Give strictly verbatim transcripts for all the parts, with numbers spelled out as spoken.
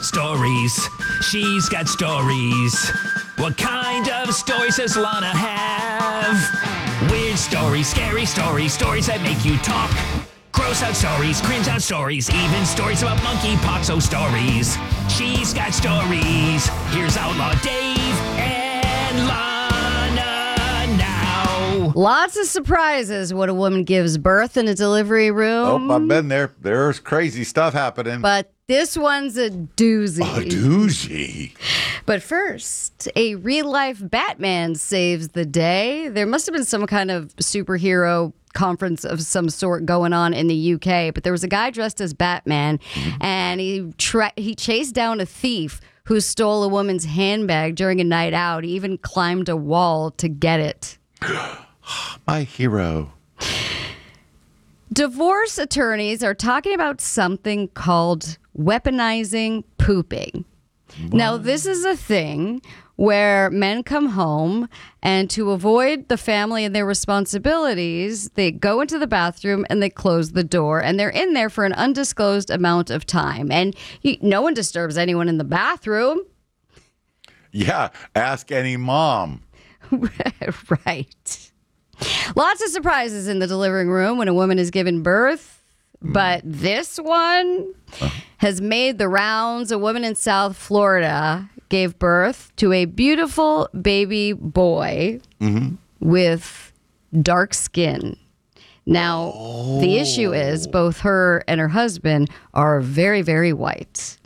Stories. She's got stories. What kind of stories does Lana have? Weird stories, scary stories, stories that make you talk. Gross out stories, cringe out stories, even stories about monkeypox. Oh, stories. She's got stories. Here's Outlaw Dave and Lana now. Lots of surprises when a woman gives birth in a delivery room. Oh, I've been there. There's crazy stuff happening. But this one's a doozy. A doozy. But first, a real-life Batman saves the day. There must have been some kind of superhero conference of some sort going on in the U K, but there was a guy dressed as Batman, mm-hmm. and he tra- he chased down a thief who stole a woman's handbag during a night out. He even climbed a wall to get it. My hero. Divorce attorneys are talking about something called weaponizing pooping. What? Now, this is a thing where men come home and to avoid the family and their responsibilities, they go into the bathroom and they close the door and they're in there for an undisclosed amount of time. And he, no one disturbs anyone in the bathroom. Yeah, ask any mom. Right. Lots of surprises in the delivering room when a woman is given birth. But this one has made the rounds. A woman in South Florida gave birth to a beautiful baby boy mm-hmm. with dark skin. Now, oh. the issue is both her and her husband are very, very white.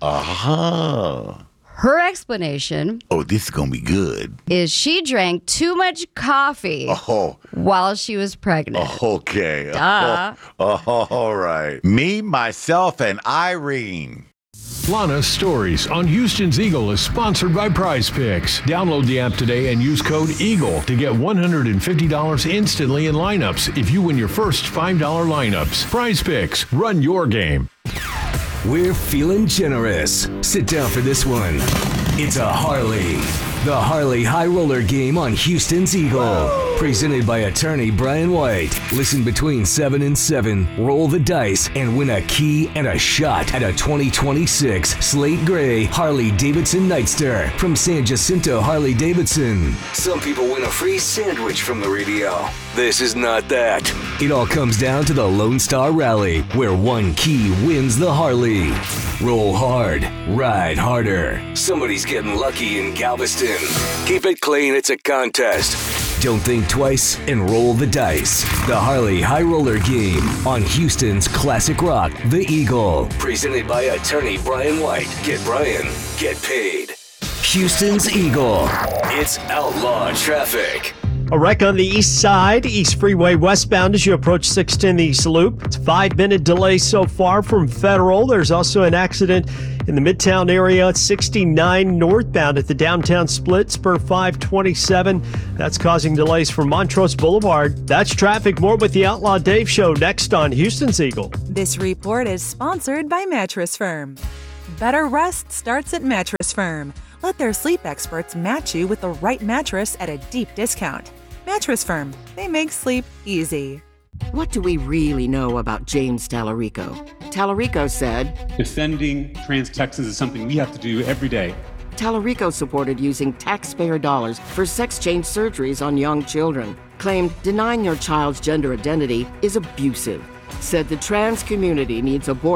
Uh-huh. Her explanation... Oh, this is going to be good. ...is she drank too much coffee oh. while she was pregnant. Okay. Duh. Oh, oh, all right. Me, myself, and Irene. Lana's Stories on Houston's Eagle is sponsored by Prize Picks. Download the app today and use code EAGLE to get one hundred fifty dollars instantly in lineups if you win your first five dollars lineups. Prize Picks. Run your game. We're feeling generous. Sit down for this one. It's a Harley. The Harley High Roller Game on Houston's Eagle. Whoa. Presented by attorney Brian White. Listen between seven and seven, roll the dice, and win a key and a shot at a twenty twenty-six Slate Gray Harley Davidson Nightster from San Jacinto Harley Davidson. Some people win a free sandwich from the radio. This is not that. It all comes down to the Lone Star Rally, where one key wins the Harley. Roll hard, ride harder. Somebody's getting lucky in Galveston. Keep it clean, it's a contest. Don't think twice and roll the dice. The Harley High Roller Game on Houston's classic rock, The Eagle. Presented by attorney Brian White. Get Brian, get paid. Houston's Eagle. It's outlaw traffic. A wreck on the east side, East Freeway westbound as you approach six ten East Loop. It's a five-minute delay so far from Federal. There's also an accident in the Midtown area at sixty-nine northbound at the downtown split, spur five twenty-seven. That's causing delays from Montrose Boulevard. That's traffic. More with the Outlaw Dave Show next on Houston's Eagle. This report is sponsored by Mattress Firm. Better rest starts at Mattress Firm. Let their sleep experts match you with the right mattress at a deep discount. Mattress Firm. They make sleep easy. What do we really know about James Tallarico? Tallarico said, defending trans Texans is something we have to do every day. Tallarico supported using taxpayer dollars for sex change surgeries on young children. Claimed denying your child's gender identity is abusive. Said the trans community needs abortion